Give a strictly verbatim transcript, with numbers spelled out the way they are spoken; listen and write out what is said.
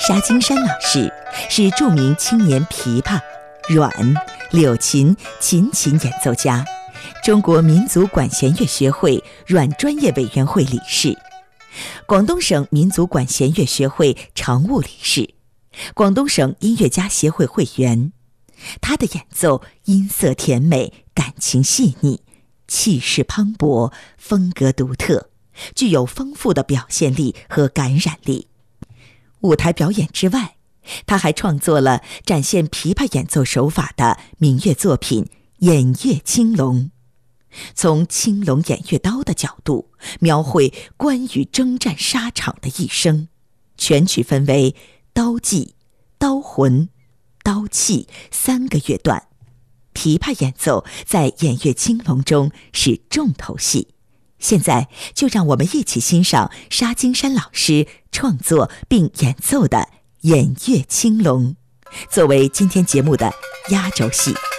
沙金山老师是著名青年琵琶、阮、柳琴、琴琴演奏家，中国民族管弦乐学会阮专业委员会理事，广东省民族管弦乐学会常务理事，广东省音乐家协会会员。他的演奏音色甜美，感情细腻，气势磅礴，风格独特，具有丰富的表现力和感染力。舞台表演之外，他还创作了展现琵琶演奏手法的民乐作品《演乐青龙》，从青龙偃月刀的角度描绘关羽征战沙场的一生。全曲分为刀技、刀魂、刀气三个乐段，琵琶演奏在《演乐青龙》中是重头戏。现在就让我们一起欣赏沙金山老师创作并演奏的《演乐青龙》，作为今天节目的压轴戏。